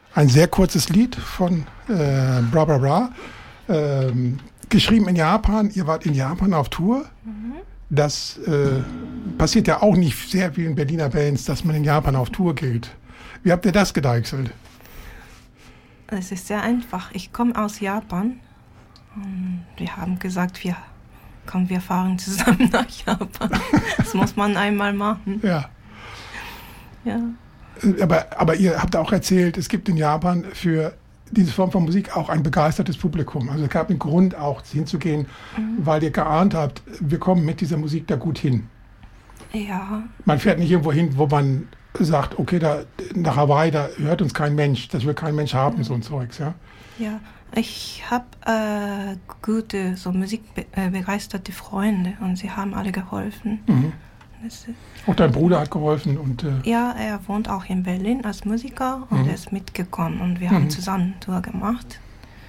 ein sehr kurzes Lied von Bra Bra Bra. Geschrieben in Japan. Ihr wart in Japan auf Tour. Das passiert ja auch nicht sehr vielen Berliner Bands, dass man in Japan auf Tour geht. Wie habt ihr das gedeichselt? Es ist sehr einfach. Ich komme aus Japan. Und wir haben gesagt, wir fahren zusammen nach Japan. Das muss man einmal machen. Ja. Ja. Aber ihr habt auch erzählt, es gibt in Japan für diese Form von Musik auch ein begeistertes Publikum. Also es gab einen Grund auch hinzugehen, weil ihr geahnt habt, wir kommen mit dieser Musik da gut hin. Ja. Man fährt nicht irgendwo hin, wo man sagt, okay, da nach Hawaii, da hört uns kein Mensch, das will kein Mensch haben, so ein Zeugs, ja? Ja, ich habe gute, so musikbegeisterte Freunde und sie haben alle geholfen. Auch dein Bruder hat geholfen und... Ja, er wohnt auch in Berlin als Musiker und er ist mitgekommen und wir haben zusammen eine Tour gemacht.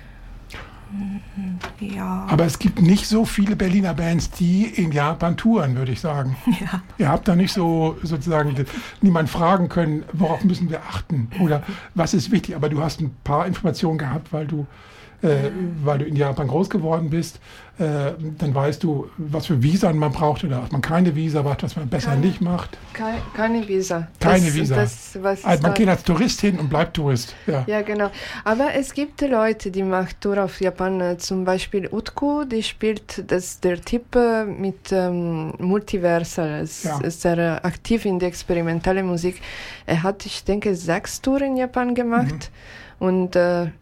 Ja. Aber es gibt nicht so viele Berliner Bands, die in Japan touren, würde ich sagen. Ja. Ihr habt da nicht so sozusagen niemand fragen können, worauf müssen wir achten oder was ist wichtig. Aber du hast ein paar Informationen gehabt, weil du in Japan groß geworden bist. Dann weißt du, was für Visa man braucht oder was man keine Visa macht, was man besser nicht macht. Keine Visa. Keine Visa. Also man geht als Tourist hin und bleibt Tourist. Ja, genau. Aber es gibt Leute, die machen Tour auf Japan. Zum Beispiel Utku, die spielt der Typ mit Multiversal. Ist sehr aktiv in der experimentellen Musik. Er hat, ich denke, 6 Touren in Japan gemacht. Und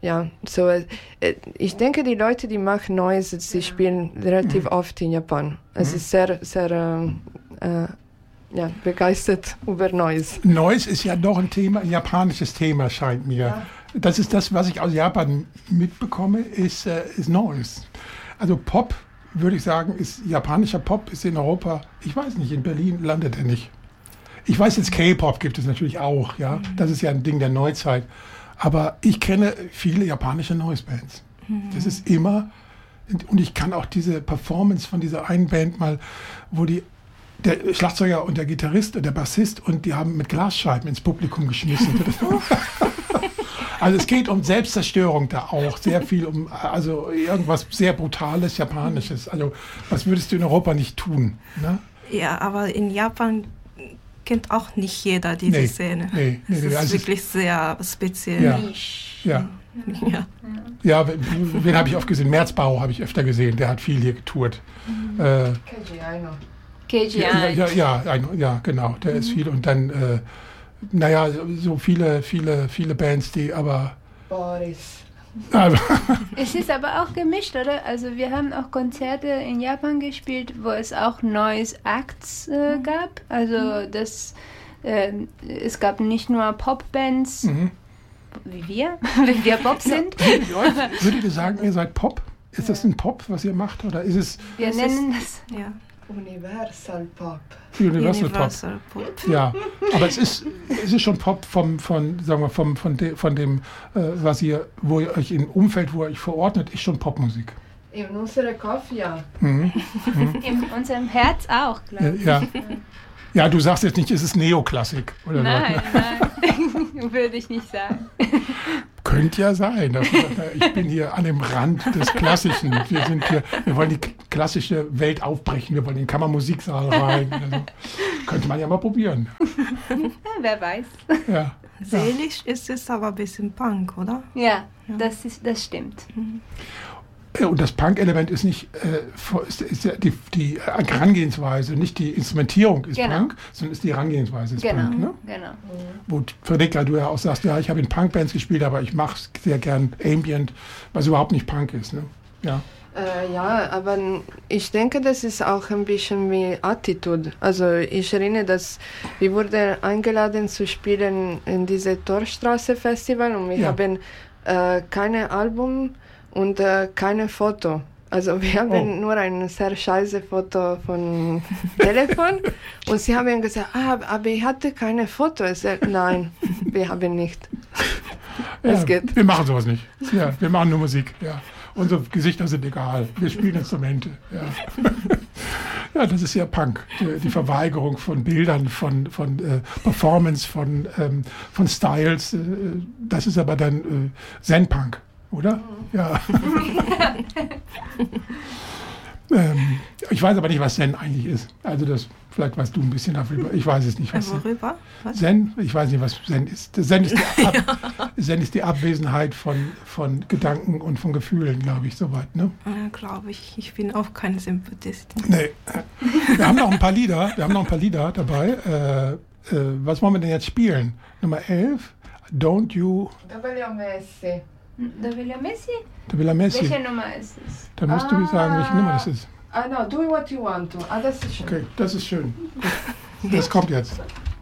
ich denke, die Leute, die machen Noise, sie spielen relativ oft in Japan. Es ist sehr, sehr begeistert über Noise. Noise ist ja doch ein japanisches Thema, scheint mir. Ja. Das ist das, was ich aus Japan mitbekomme, ist Noise. Also Pop, würde ich sagen, japanischer Pop ist in Europa, ich weiß nicht, in Berlin landet er nicht. Ich weiß jetzt, K-Pop gibt es natürlich auch, ja. Das ist ja ein Ding der Neuzeit. Aber ich kenne viele japanische Noise-Bands. Das ist immer, und ich kann auch diese Performance von dieser einen Band mal, wo der Schlagzeuger und der Gitarrist und der Bassist und die haben mit Glasscheiben ins Publikum geschmissen. Also es geht um Selbstzerstörung da auch, sehr viel also irgendwas sehr Brutales, Japanisches. Also was würdest du in Europa nicht tun? Ne? Ja, aber in Japan kennt auch nicht jeder diese Szene. Nee, das ist wirklich sehr speziell. Ja, wen habe ich oft gesehen? Merzbau habe ich öfter gesehen, der hat viel hier getourt. KGI. Ja, genau, der ist viel. Und dann, so viele Bands, die aber... Boris. Es ist aber auch gemischt, oder? Also wir haben auch Konzerte in Japan gespielt, wo es auch Noise Acts gab. Also es gab nicht nur Popbands, wie wir, wenn wir Pop sind. Würdet ihr sagen, ihr seid Pop? Ist das ein Pop, was ihr macht? Oder ist es... Wir nennen das... Ja. Universal Pop. Universal Pop. Ja, aber es ist schon Pop von dem, wo ihr euch im Umfeld, wo ihr euch verordnet, ist schon Popmusik. In unserem Kopf, ja. In unserem Herz auch, glaube ich. Ja, du sagst jetzt nicht, es ist Neoklassik, oder? Nein, würde ich nicht sagen. Könnte ja sein. Ich bin hier an dem Rand des Klassischen. Wir wollen die klassische Welt aufbrechen. Wir wollen in den Kammermusiksaal rein. Also, könnte man ja mal probieren. Wer weiß. Ja. Seelisch ist es aber ein bisschen Punk, oder? Ja. Das stimmt. Und das Punk-Element ist nicht ist ja die Herangehensweise, nicht die Instrumentierung ist Punk, sondern ist die Herangehensweise ist Punk. Ne? Genau. Wo Fredrika, du ja auch sagst, ja, ich habe in Punk-Bands gespielt, aber ich mache sehr gern Ambient, was überhaupt nicht Punk ist. Ne? Ja. Ja, aber ich denke, das ist auch ein bisschen wie Attitude. Also ich erinnere, dass wir wurden eingeladen zu spielen in diese Torstraße-Festival und wir haben keine Album und keine Foto. Also wir haben nur ein sehr scheiße Foto von Telefon und sie haben gesagt, aber ich hatte keine Foto. Ich sage, nein, wir haben nicht. Es geht. Wir machen sowas nicht. Ja, wir machen nur Musik. Ja. Unsere Gesichter sind egal. Wir spielen Instrumente. Ja. Ja, das ist ja Punk. Die Verweigerung von Bildern, von Performance, von Styles. Das ist aber dann Zen-Punk, oder? Ja. Ich weiß aber nicht, was Zen eigentlich ist. Also vielleicht weißt du ein bisschen darüber. Ich weiß es nicht. Was Worüber? Was? Zen? Ich weiß nicht, was Zen ist. Zen ist die Abwesenheit von Gedanken und von Gefühlen, glaube ich, soweit. Ne? Glaube ich. Ich bin auch kein Zen-Buddhist. Nee. Wir haben noch ein paar Lieder dabei. Was wollen wir denn jetzt spielen? Nummer 11. Don't You... Da will er Messi. Welche Nummer ist es? Dann musst du sagen, welche Nummer das ist. No, do what you want to. Das ist schön. Okay, das ist schön. Das kommt jetzt.